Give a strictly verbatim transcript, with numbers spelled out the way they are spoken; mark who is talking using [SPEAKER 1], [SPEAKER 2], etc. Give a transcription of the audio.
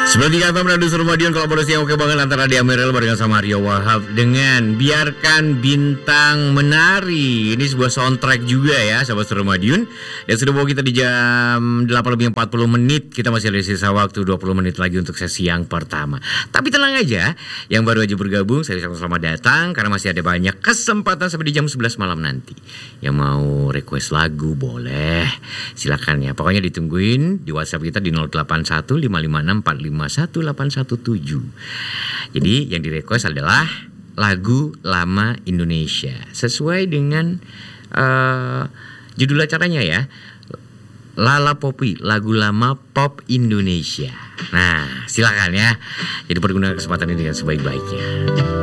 [SPEAKER 1] Seperti kata produser Madiun, kolaborasi yang oke banget antara Ade Amirel barengan sama Aryo Wahab dengan Biarkan Bintang Menari. Ini sebuah soundtrack juga ya sahabat Suara Madiun. Dan sudah bawa kita di jam delapan lebih empat puluh menit. Kita masih ada sisa waktu dua puluh menit lagi untuk sesi yang pertama. Tapi tenang aja, yang baru aja bergabung saya ucapkan selamat datang, karena masih ada banyak kesempatan sampai di jam sebelas malam nanti. Yang mau request lagu boleh, silakan ya. Pokoknya ditungguin di WhatsApp kita di nol delapan satu lima lima enam empat lima satu delapan satu tujuh. Jadi yang di request adalah lagu lama Indonesia sesuai dengan uh, judul acaranya ya, Lala Popi, lagu lama pop Indonesia. Nah silakan ya, jadi pergunakan kesempatan ini dengan sebaik-baiknya.